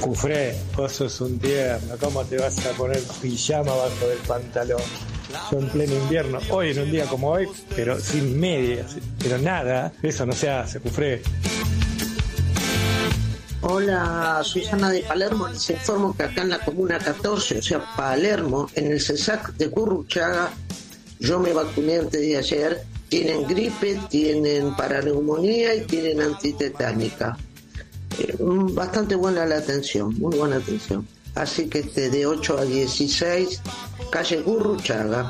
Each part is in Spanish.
Cufré, vos sos un tierno, ¿cómo te vas a poner pijama abajo del pantalón? Yo en pleno invierno, hoy en un día como hoy, pero sin medias, pero nada, eso no se hace, Cufré. Hola, Susana de Palermo. Les informo que acá en la Comuna 14, o sea, Palermo, en el CESAC de Gurruchaga, yo me vacuné antes de ayer. Tienen gripe, tienen paraneumonía y tienen antitetánica. Bastante buena la atención, muy buena atención. Así que de 8 a 16, calle Gurruchaga.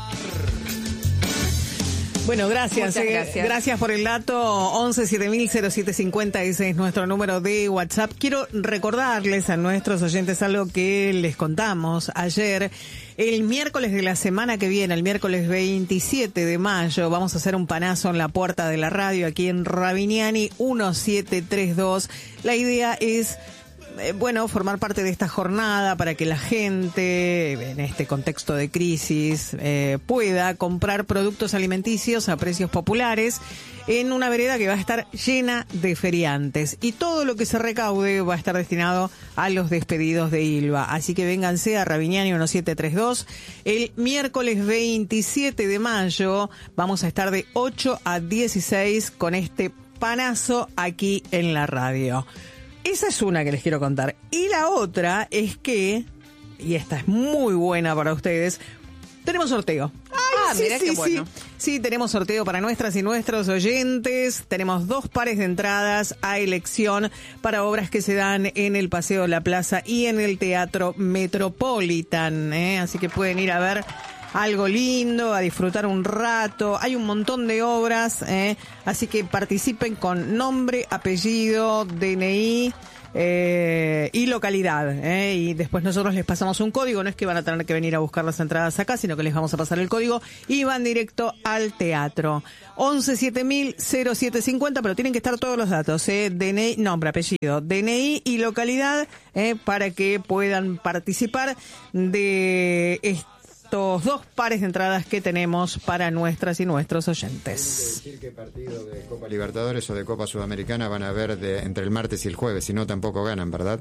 Bueno, gracias. Gracias por el dato. 11700750, ese es nuestro número de WhatsApp. Quiero recordarles a nuestros oyentes algo que les contamos ayer. El miércoles de la semana que viene, el miércoles 27 de mayo, vamos a hacer un panazo en la puerta de la radio aquí en Rabiniani 1732. La idea es formar parte de esta jornada para que la gente, en este contexto de crisis, pueda comprar productos alimenticios a precios populares en una vereda que va a estar llena de feriantes. Y todo lo que se recaude va a estar destinado a los despedidos de ILVA. Así que vénganse a Rabiniani 1732. El miércoles 27 de mayo vamos a estar de 8 a 16 con este panazo aquí en la radio. Esa es una que les quiero contar. Y la otra es que, y esta es muy buena para ustedes, tenemos sorteo. Mira qué bueno. Sí, tenemos sorteo para nuestras y nuestros oyentes. Tenemos 2 pares de entradas a elección para obras que se dan en el Paseo de la Plaza y en el Teatro Metropolitan. Así que pueden ir a ver algo lindo, a disfrutar un rato. Hay un montón de obras, así que participen con nombre, apellido, DNI y localidad, y después nosotros les pasamos un código. No es que van a tener que venir a buscar las entradas acá, sino que les vamos a pasar el código y van directo al teatro. 11700750, pero tienen que estar todos los datos, DNI, nombre, apellido, DNI y localidad, para que puedan participar de estos 2 pares de entradas que tenemos para nuestras y nuestros oyentes. Decir qué partido de Copa Libertadores o de Copa Sudamericana van a ver entre el martes y el jueves, si no tampoco ganan, ¿verdad?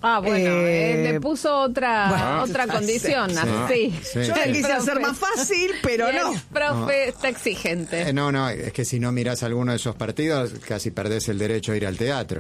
Le puso otra condición, así. Sí. Yo le quise hacer más fácil, pero no. El profe está exigente. No, es que si no mirás alguno de esos partidos, casi perdés el derecho a ir al teatro.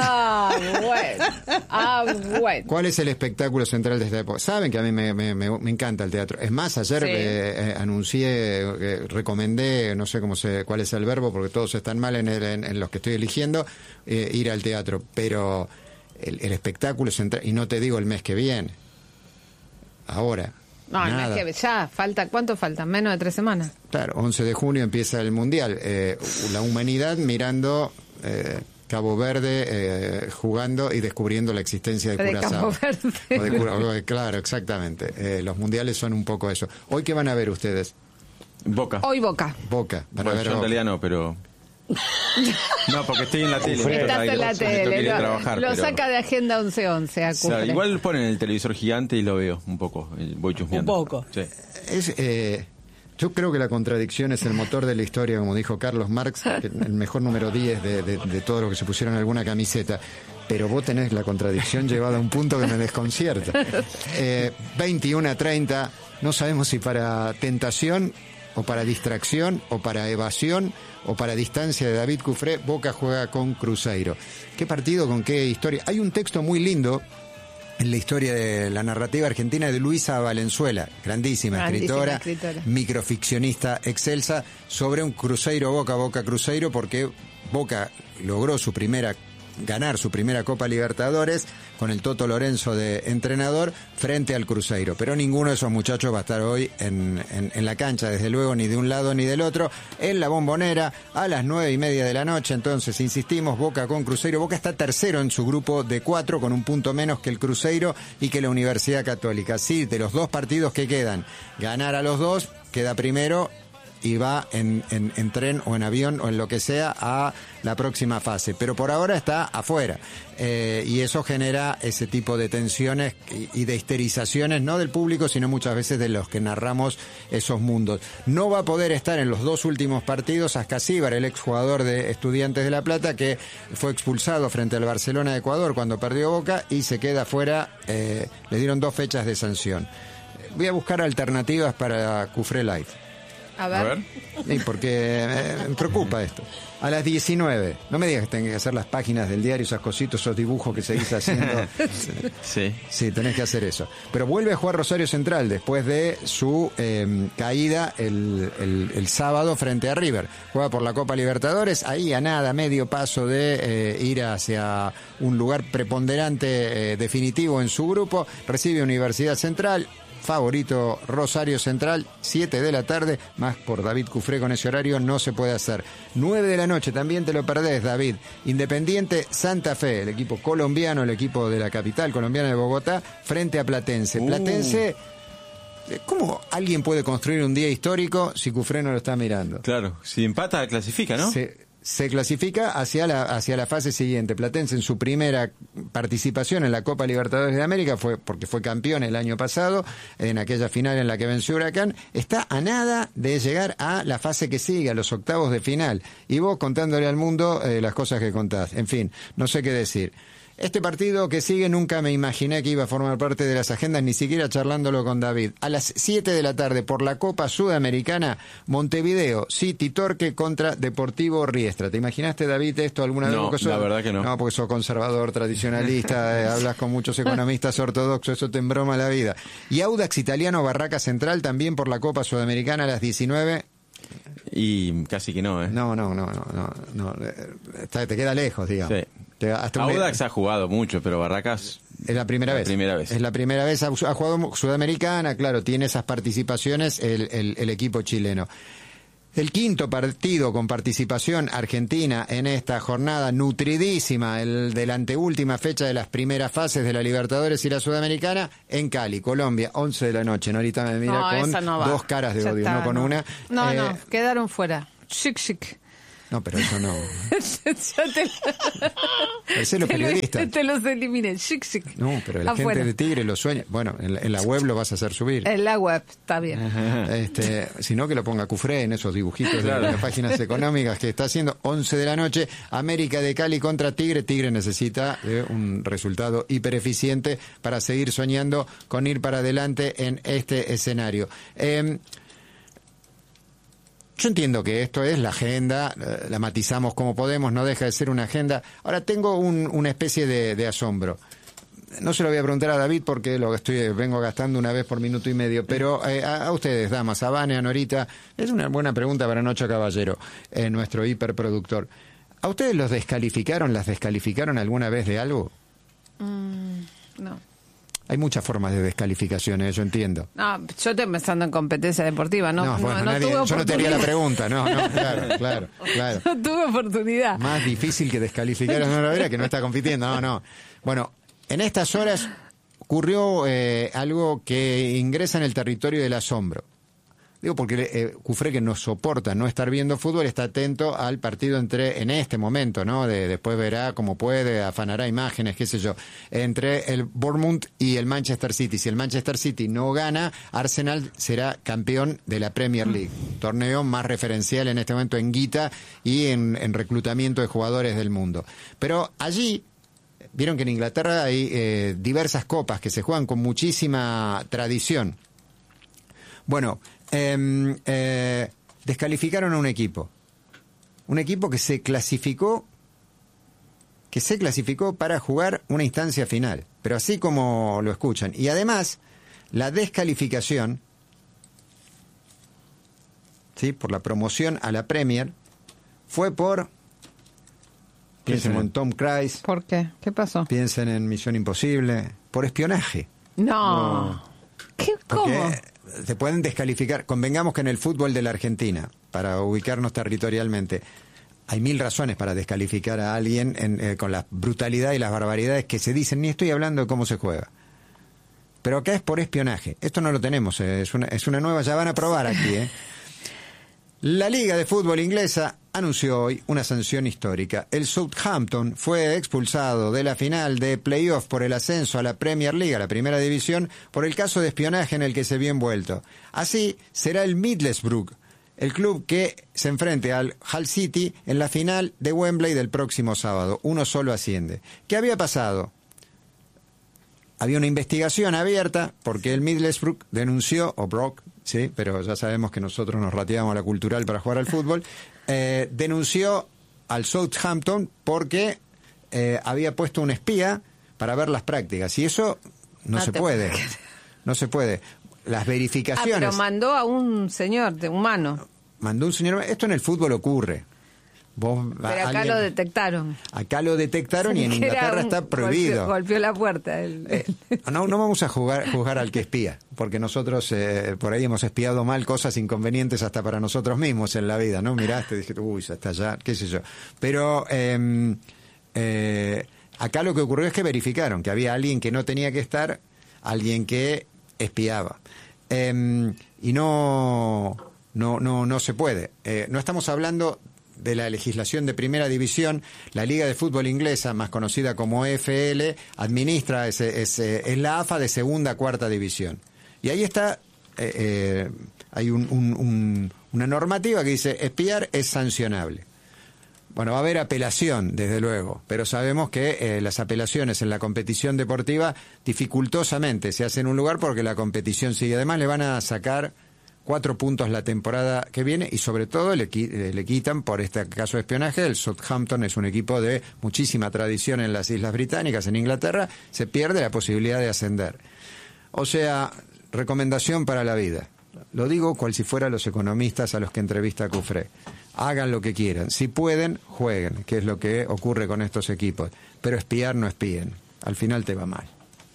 Bueno. ¿Cuál es el espectáculo central de esta época? Saben que a mí me encanta el teatro. Es más, ayer anuncié, recomendé, no sé cuál es el verbo, porque todos están mal en los que estoy eligiendo, ir al teatro, pero el espectáculo central, y no te digo el mes que viene, ahora. No, el mes que ya falta, ¿cuánto falta? Menos de 3 semanas. Claro, 11 de junio empieza el Mundial. La humanidad mirando Cabo Verde, jugando y descubriendo la existencia de Curazao. Cabo Verde. Claro, exactamente. Los mundiales son un poco eso. ¿Hoy qué van a ver ustedes? Boca. Hoy Boca. Boca. Yo en realidad no, pero... No, porque estoy en la tele. Estás en la tele. Lo pero... saca de Agenda 1111. O sea, igual ponen el televisor gigante y lo veo un poco. Voy chusmeando. Un poco. Sí. Yo creo que la contradicción es el motor de la historia, como dijo Carlos Marx, el mejor número 10 de todo lo que se pusieron en alguna camiseta. Pero vos tenés la contradicción llevada a un punto que me desconcierta. 21:30, no sabemos si para tentación o para distracción o para evasión o para distancia de David Cufré, Boca juega con Cruzeiro. ¿Qué partido, con qué historia? Hay un texto muy lindo en la historia de la narrativa argentina de Luisa Valenzuela, grandísima escritora, microficcionista excelsa, sobre un Cruzeiro Boca, Boca Cruzeiro, porque Boca logró ganar su primera Copa Libertadores con el Toto Lorenzo de entrenador frente al Cruzeiro, pero ninguno de esos muchachos va a estar hoy en la cancha, desde luego, ni de un lado ni del otro, en la Bombonera a las 9:30 de la noche. Entonces insistimos, Boca con Cruzeiro. Boca está tercero en su grupo de 4 con un punto menos que el Cruzeiro y que la Universidad Católica. Sí, de los 2 partidos que quedan, ganar a los 2, queda primero y va en tren o en avión o en lo que sea a la próxima fase. Pero por ahora está afuera. Y eso genera ese tipo de tensiones y de histerizaciones, no del público, sino muchas veces de los que narramos esos mundos. No va a poder estar en los 2 últimos partidos Ascasíbar, el exjugador de Estudiantes de La Plata, que fue expulsado frente al Barcelona de Ecuador cuando perdió Boca y se queda fuera. Le dieron 2 fechas de sanción. Voy a buscar alternativas para Cufré Live. A ver. Sí, porque me preocupa esto. A las 19. No me digas que tenés que hacer las páginas del diario, esas cositas, esos dibujos que seguís haciendo. Sí. Sí, tenés que hacer eso. Pero vuelve a jugar Rosario Central después de su caída el sábado frente a River. Juega por la Copa Libertadores, ahí a nada, medio paso de ir hacia un lugar preponderante definitivo en su grupo. Recibe Universidad Central. Favorito Rosario Central, 7 de la tarde, más por David Cufré con ese horario no se puede hacer. 9 de la noche, también te lo perdés, David. Independiente Santa Fe, el equipo colombiano, el equipo de la capital colombiana de Bogotá, frente a Platense. Platense, ¿cómo alguien puede construir un día histórico si Cufré no lo está mirando? Claro, si empata clasifica, ¿no? Se clasifica hacia la fase siguiente. Platense en su primera participación en la Copa Libertadores de América porque fue campeón el año pasado en aquella final en la que venció Huracán. Está a nada de llegar a la fase que sigue, a los octavos de final. Y vos contándole al mundo las cosas que contás. En fin, no sé qué decir. Este partido que sigue nunca me imaginé que iba a formar parte de las agendas, ni siquiera charlándolo con David. A las 7 de la tarde por la Copa Sudamericana, Montevideo City Torque contra Deportivo Riestra. ¿Te imaginaste, David, esto alguna vez? No, la verdad que no. No, porque sos conservador, tradicionalista, hablas con muchos economistas ortodoxos, eso te embroma la vida. Y Audax Italiano Barraca Central también por la Copa Sudamericana a las 19. Y casi que no, ¿eh? No. Te queda lejos, digamos. Sí. Audax ha jugado mucho, pero Barracas... Es la primera vez. Es la primera vez. Ha jugado Sudamericana, claro, tiene esas participaciones el equipo chileno. El quinto partido con participación argentina en esta jornada nutridísima, el de la anteúltima fecha de las primeras fases de la Libertadores y la Sudamericana, en Cali, Colombia, 11 de la noche. Norita me mira con dos caras de odio, no con una. No, quedaron fuera. Chic. No, pero eso no. Ese es lo periodista. Te los eliminé. Chic. No, pero la gente de Tigre lo sueña. Bueno, en la web lo vas a hacer subir. En la web, está bien. Sino que lo ponga Cufré en esos dibujitos de las páginas económicas que está haciendo. 11 de la noche, América de Cali contra Tigre. Tigre necesita un resultado hipereficiente para seguir soñando con ir para adelante en este escenario. Yo entiendo que esto es la agenda, la matizamos como podemos, no deja de ser una agenda. Ahora tengo una especie de asombro. No se lo voy a preguntar a David porque vengo gastando una vez por minuto y medio, pero a ustedes, damas, a Vane, a Norita, es una buena pregunta para Nocho Caballero, nuestro hiperproductor. ¿A ustedes las descalificaron alguna vez de algo? No. Hay muchas formas de descalificaciones, yo entiendo. No, yo estoy pensando en competencia deportiva, ¿no? Yo no te haría la pregunta, claro. No tuve oportunidad. Más difícil que descalificar a una Vera que no está compitiendo, no. Bueno, en estas horas ocurrió algo que ingresa en el territorio del asombro. Digo porque Cufré, que no soporta no estar viendo fútbol, está atento al partido en este momento, ¿no? Después verá como puede, afanará imágenes, qué sé yo, entre el Bournemouth y el Manchester City. Si el Manchester City no gana, Arsenal será campeón de la Premier League. Torneo más referencial en este momento en guita y en reclutamiento de jugadores del mundo. Pero allí, vieron que en Inglaterra hay diversas copas que se juegan con muchísima tradición. Bueno, descalificaron a un equipo que se clasificó para jugar una instancia final, pero así como lo escuchan. Y además, la descalificación, ¿sí?, por la promoción a la Premier fue piensen en Tom Cruise. ¿Por qué? ¿Qué pasó? Piensen en Misión Imposible, por espionaje. No. ¿Cómo? Se pueden descalificar. Convengamos que en el fútbol de la Argentina, para ubicarnos territorialmente, hay 1000 razones para descalificar a alguien con la brutalidad y las barbaridades que se dicen. Ni estoy hablando de cómo se juega. Pero acá es por espionaje. Esto no lo tenemos. Es una nueva. Ya van a probar aquí. La Liga de Fútbol Inglesa anunció hoy una sanción histórica. El Southampton fue expulsado de la final de playoff por el ascenso a la Premier League, a la primera división, por el caso de espionaje en el que se vio envuelto. Así será el Middlesbrough, el club que se enfrente al Hull City en la final de Wembley del próximo sábado. Uno solo asciende. ¿Qué había pasado? Había una investigación abierta porque el Middlesbrough denunció, o Brock, sí, pero ya sabemos que nosotros nos rateamos a la Cultural para jugar al fútbol, denunció al Southampton porque había puesto un espía para ver las prácticas. Y eso no se puede. No se puede. Las verificaciones... pero mandó a un señor de humano. Mandó un señor... Esto en el fútbol ocurre. Pero acá lo detectaron. Acá lo detectaron y en Inglaterra está prohibido. Golpeó la puerta. No vamos a juzgar al que espía, porque nosotros por ahí hemos espiado mal cosas inconvenientes hasta para nosotros mismos en la vida, ¿no? Miraste, dije, uy, ya está allá, qué sé yo. Pero acá lo que ocurrió es que verificaron que había alguien que no tenía que estar, alguien que espiaba. Y no se puede. No estamos hablando de la legislación de primera división. La Liga de Fútbol Inglesa, más conocida como EFL, administra, es la AFA de segunda a cuarta división. Y ahí está, hay una normativa que dice, espiar es sancionable. Bueno, va a haber apelación, desde luego, pero sabemos que las apelaciones en la competición deportiva dificultosamente se hacen en un lugar porque la competición sigue. Además le van a sacar 4 puntos la temporada que viene y sobre todo le quitan por este caso de espionaje. El Southampton es un equipo de muchísima tradición en las Islas Británicas, en Inglaterra, se pierde la posibilidad de ascender. O sea, recomendación para la vida. Lo digo cual si fueran los economistas a los que entrevista Cufré. Hagan lo que quieran. Si pueden, jueguen, que es lo que ocurre con estos equipos. Pero espiar no espíen. Al final te va mal.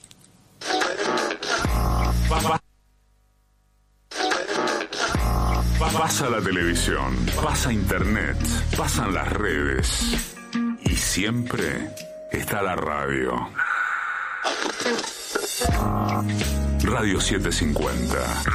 Pasa la televisión, pasa internet, pasan las redes y siempre está la radio. Radio 750.